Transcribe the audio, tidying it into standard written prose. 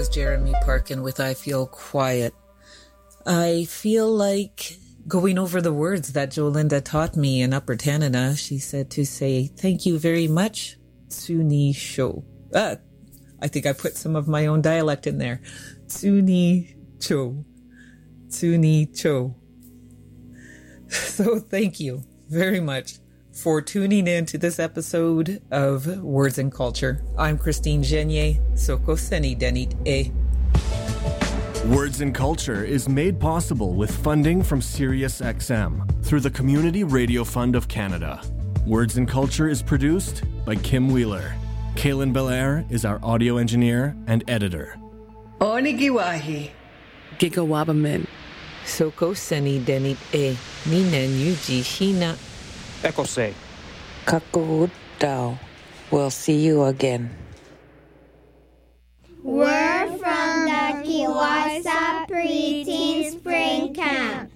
was Jeremy Parkin with I Feel Quiet. I feel like going over the words that Jolinda taught me in Upper Canada. She said to say, thank you very much, Tsuni Sho. I think I put some of my own dialect in there. Tsuni Cho. Tsuni Cho. So thank you very much for tuning in to this episode of Words and Culture. I'm Christine Genier. Soko Seni Denit E. Words and Culture is made possible with funding from SiriusXM through the Community Radio Fund of Canada. Words and Culture is produced by Kim Wheeler. Kaylin Belair is our audio engineer and editor. Onigiwahi. Gigawabamin. Soko Seni Denit E. Ninen Yuji Hina. Ekose. Kakurut Dao. We'll see you again. We're from the Kiwasa Preteen Spring Camp.